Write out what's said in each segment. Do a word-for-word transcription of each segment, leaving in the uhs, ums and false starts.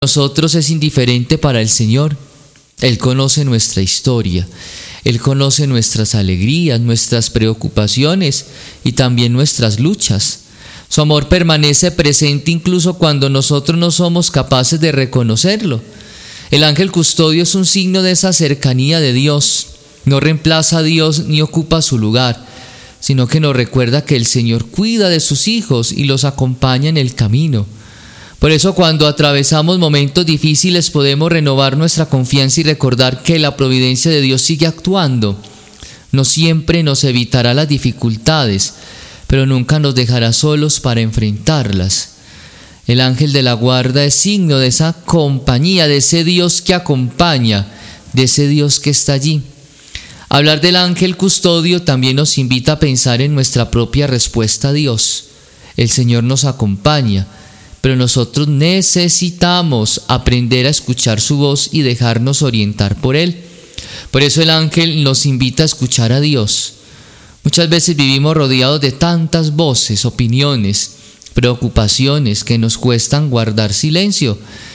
nosotros es indiferente para el Señor. Él conoce nuestra historia, Él conoce nuestras alegrías, nuestras preocupaciones y también nuestras luchas. Su amor permanece presente incluso cuando nosotros no somos capaces de reconocerlo. El ángel custodio es un signo de esa cercanía de Dios. No reemplaza a Dios ni ocupa su lugar, sino que nos recuerda que el Señor cuida de sus hijos y los acompaña en el camino. Por eso, cuando atravesamos momentos difíciles, podemos renovar nuestra confianza y recordar que la providencia de Dios sigue actuando. No siempre nos evitará las dificultades, pero nunca nos dejará solos para enfrentarlas. El ángel de la guarda es signo de esa compañía, de ese Dios que acompaña, de ese Dios que está allí. Hablar del ángel custodio también nos invita a pensar en nuestra propia respuesta a Dios. El Señor nos acompaña, pero nosotros necesitamos aprender a escuchar su voz y dejarnos orientar por Él. Por eso el ángel nos invita a escuchar a Dios. Muchas veces vivimos rodeados de tantas voces, opiniones, preocupaciones que nos cuestan guardar silencio.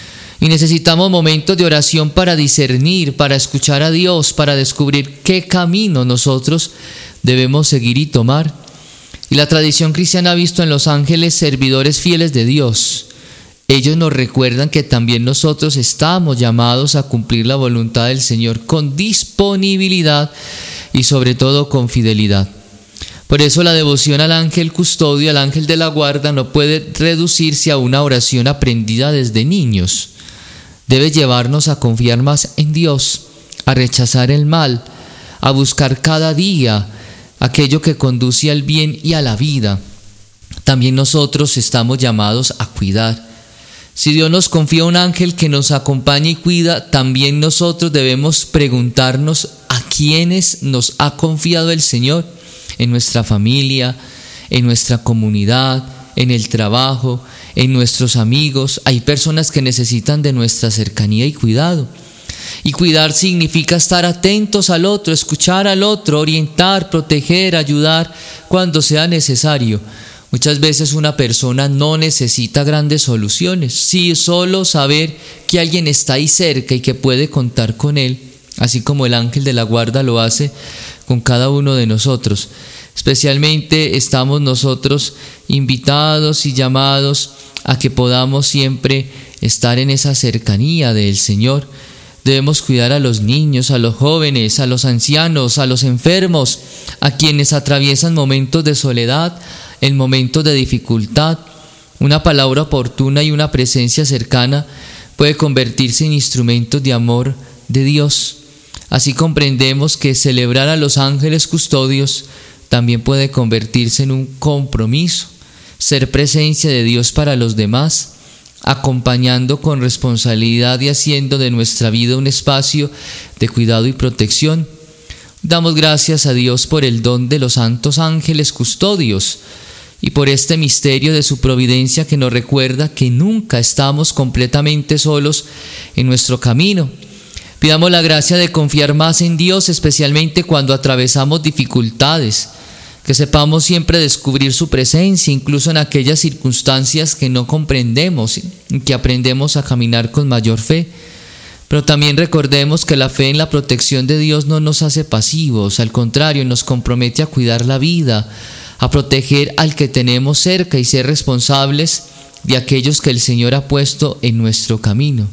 Y necesitamos momentos de oración para discernir, para escuchar a Dios, para descubrir qué camino nosotros debemos seguir y tomar. Y la tradición cristiana ha visto en los ángeles servidores fieles de Dios. Ellos nos recuerdan que también nosotros estamos llamados a cumplir la voluntad del Señor con disponibilidad y sobre todo con fidelidad. Por eso la devoción al ángel custodio, al ángel de la guarda, no puede reducirse a una oración aprendida desde niños. Debe llevarnos a confiar más en Dios, a rechazar el mal, a buscar cada día aquello que conduce al bien y a la vida. También nosotros estamos llamados a cuidar. Si Dios nos confía un ángel que nos acompaña y cuida, también nosotros debemos preguntarnos a quiénes nos ha confiado el Señor, en nuestra familia, en nuestra comunidad, en el trabajo, en nuestros amigos. Hay personas que necesitan de nuestra cercanía y cuidado. Y cuidar significa estar atentos al otro, escuchar al otro, orientar, proteger, ayudar cuando sea necesario. Muchas veces una persona no necesita grandes soluciones, sí solo saber que alguien está ahí cerca y que puede contar con él, así como el ángel de la guarda lo hace con cada uno de nosotros. Especialmente estamos nosotros invitados y llamados a que podamos siempre estar en esa cercanía del Señor. Debemos cuidar a los niños, a los jóvenes, a los ancianos, a los enfermos, a quienes atraviesan momentos de soledad, en momentos de dificultad. Una palabra oportuna y una presencia cercana puede convertirse en instrumentos de amor de Dios. Así comprendemos que celebrar a los ángeles custodios también puede convertirse en un compromiso, ser presencia de Dios para los demás, acompañando con responsabilidad y haciendo de nuestra vida un espacio de cuidado y protección. Damos gracias a Dios por el don de los santos ángeles custodios y por este misterio de su providencia que nos recuerda que nunca estamos completamente solos en nuestro camino. Pidamos la gracia de confiar más en Dios, especialmente cuando atravesamos dificultades, que sepamos siempre descubrir su presencia, incluso en aquellas circunstancias que no comprendemos y que aprendemos a caminar con mayor fe. Pero también recordemos que la fe en la protección de Dios no nos hace pasivos, al contrario, nos compromete a cuidar la vida, a proteger al que tenemos cerca y ser responsables de aquellos que el Señor ha puesto en nuestro camino.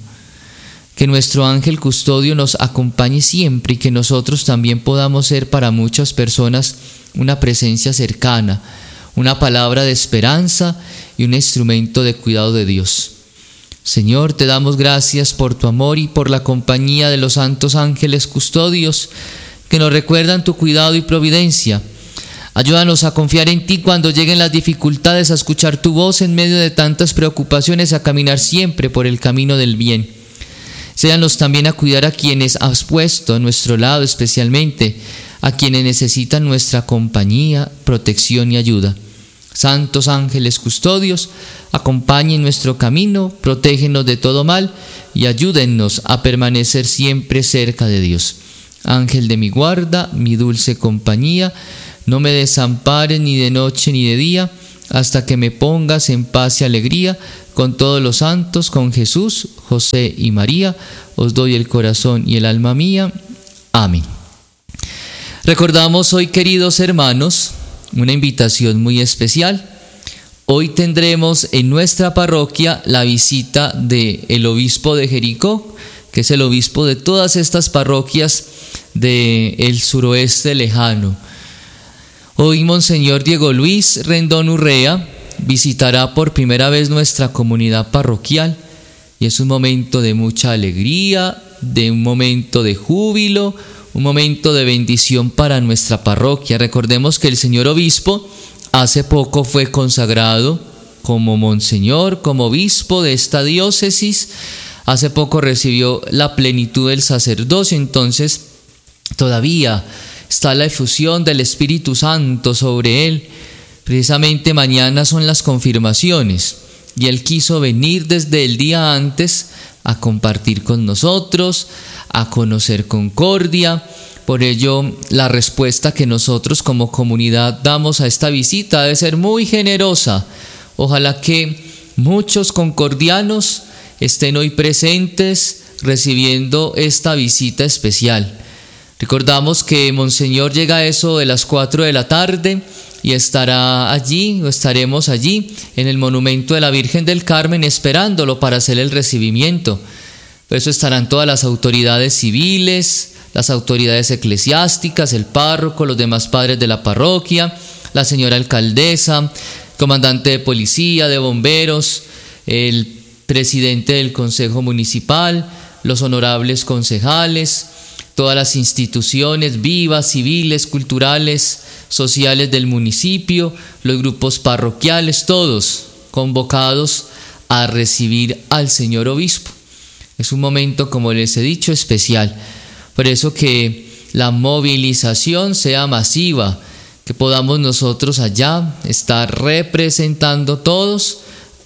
Que nuestro ángel custodio nos acompañe siempre y que nosotros también podamos ser para muchas personas una presencia cercana, una palabra de esperanza y un instrumento de cuidado de Dios. Señor, te damos gracias por tu amor y por la compañía de los santos ángeles custodios que nos recuerdan tu cuidado y providencia. Ayúdanos a confiar en ti cuando lleguen las dificultades, a escuchar tu voz en medio de tantas preocupaciones, a caminar siempre por el camino del bien. Séanos también a cuidar a quienes has puesto a nuestro lado, especialmente a quienes necesitan nuestra compañía, protección y ayuda. Santos ángeles custodios, acompañen nuestro camino, protégenos de todo mal y ayúdennos a permanecer siempre cerca de Dios. Ángel de mi guarda, mi dulce compañía, no me desampares ni de noche ni de día, hasta que me pongas en paz y alegría con todos los santos, con Jesús, José y María, os doy el corazón y el alma mía. Amén. Recordamos hoy, queridos hermanos, una invitación muy especial. Hoy tendremos en nuestra parroquia la visita del obispo de Jericó, que es el obispo de todas estas parroquias del suroeste lejano. Hoy Monseñor Diego Luis Rendón Urrea visitará por primera vez nuestra comunidad parroquial y es un momento de mucha alegría, de un momento de júbilo, un momento de bendición para nuestra parroquia. Recordemos que el señor obispo hace poco fue consagrado como monseñor, como obispo de esta diócesis. Hace poco recibió la plenitud del sacerdocio, entonces todavía está la efusión del Espíritu Santo sobre él. Precisamente mañana son las confirmaciones y él quiso venir desde el día antes a compartir con nosotros, a conocer Concordia. Por ello, la respuesta que nosotros como comunidad damos a esta visita debe ser muy generosa. Ojalá que muchos concordianos estén hoy presentes recibiendo esta visita especial. Recordamos que Monseñor llega a eso de las cuatro de la tarde y estará allí, o estaremos allí, en el monumento de la Virgen del Carmen esperándolo para hacer el recibimiento. Por eso estarán todas las autoridades civiles, las autoridades eclesiásticas, el párroco, los demás padres de la parroquia, la señora alcaldesa, comandante de policía, de bomberos, el presidente del consejo municipal, los honorables concejales, todas las instituciones vivas, civiles, culturales, sociales del municipio, los grupos parroquiales, todos convocados a recibir al señor obispo. Es un momento, como les he dicho, especial. Por eso que la movilización sea masiva, que podamos nosotros allá estar representando todos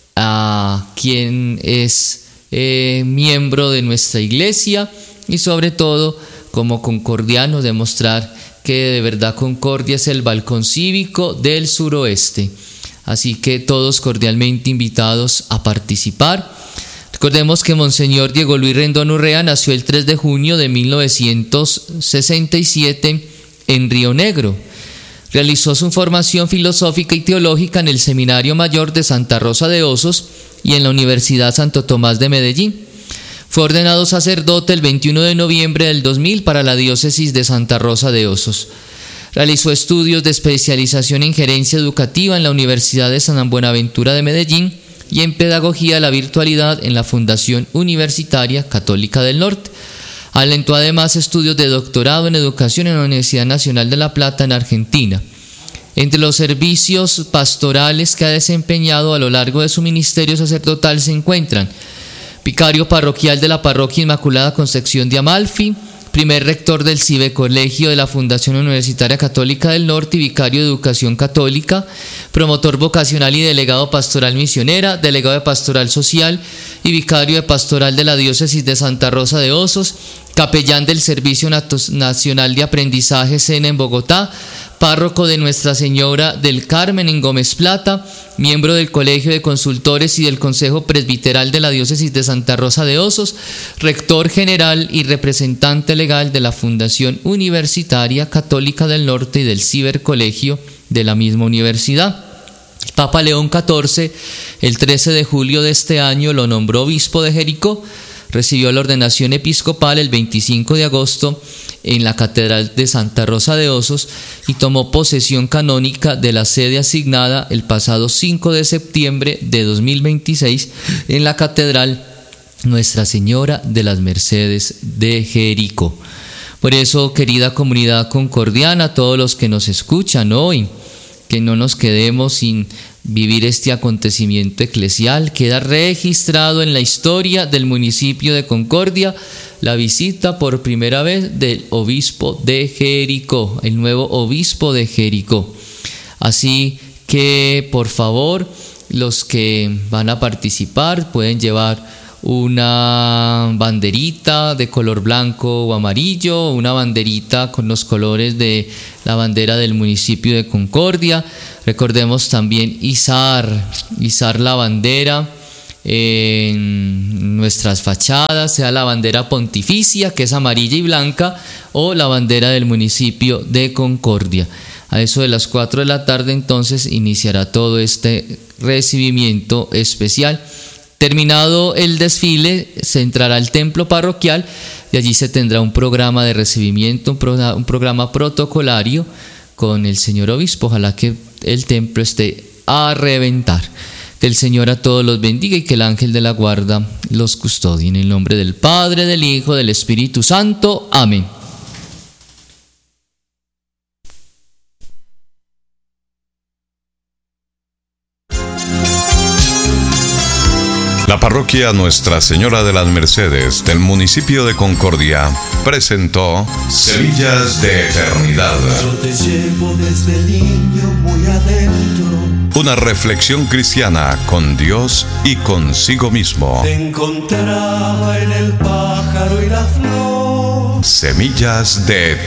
a quien es eh, miembro de nuestra iglesia y sobre todo como concordianos demostrar que de verdad Concordia es el balcón cívico del suroeste. Así que todos cordialmente invitados a participar. Recordemos que Monseñor Diego Luis Rendón Urrea nació el tres de junio de mil novecientos sesenta y siete en Río Negro. Realizó su formación filosófica y teológica en el Seminario Mayor de Santa Rosa de Osos y en la Universidad Santo Tomás de Medellín. Fue ordenado sacerdote el veintiuno de noviembre del dos mil para la diócesis de Santa Rosa de Osos. Realizó estudios de especialización en gerencia educativa en la Universidad de San Buenaventura de Medellín y en Pedagogía de la Virtualidad en la Fundación Universitaria Católica del Norte. Alentó además estudios de doctorado en educación en la Universidad Nacional de La Plata en Argentina. Entre los servicios pastorales que ha desempeñado a lo largo de su ministerio sacerdotal se encuentran vicario parroquial de la Parroquia Inmaculada Concepción de Amalfi, primer rector del Cibecolegio de la Fundación Universitaria Católica del Norte y vicario de Educación Católica, promotor vocacional y delegado pastoral misionera, delegado de Pastoral Social y vicario de Pastoral de la Diócesis de Santa Rosa de Osos, capellán del Servicio Nacional de Aprendizaje SENA en Bogotá, párroco de Nuestra Señora del Carmen en Gómez Plata, miembro del Colegio de Consultores y del Consejo Presbiteral de la Diócesis de Santa Rosa de Osos, rector general y representante legal de la Fundación Universitaria Católica del Norte y del Cibercolegio de la misma universidad. El Papa León catorce, el trece de julio de este año, lo nombró obispo de Jericó. Recibió la ordenación episcopal el veinticinco de agosto en la Catedral de Santa Rosa de Osos y tomó posesión canónica de la sede asignada el pasado cinco de septiembre de dos mil veintiséis en la Catedral Nuestra Señora de las Mercedes de Jericó. Por eso, querida comunidad concordiana, todos los que nos escuchan hoy, que no nos quedemos sin vivir este acontecimiento eclesial. Queda registrado en la historia del municipio de Concordia la visita por primera vez del obispo de Jericó, el nuevo obispo de Jericó. Así que, por favor, los que van a participar pueden llevar una banderita de color blanco o amarillo, una banderita con los colores de la bandera del municipio de Concordia. Recordemos también izar, izar la bandera en nuestras fachadas, sea la bandera pontificia, que es amarilla y blanca, o la bandera del municipio de Concordia. A eso de las cuatro de la tarde entonces iniciará todo este recibimiento especial. Terminado el desfile, se entrará al templo parroquial y allí se tendrá un programa de recibimiento, un, pro, un programa protocolario con el señor obispo. Ojalá que el templo esté a reventar. Que el Señor a todos los bendiga y que el ángel de la guarda los custodie. En el nombre del Padre, del Hijo, del Espíritu Santo. Amén. La parroquia Nuestra Señora de las Mercedes del municipio de Concordia presentó Semillas de Eternidad. Yo te llevo desde niño muy adentro. Una reflexión cristiana con Dios y consigo mismo. Te encontraba en el pájaro y la flor. Semillas de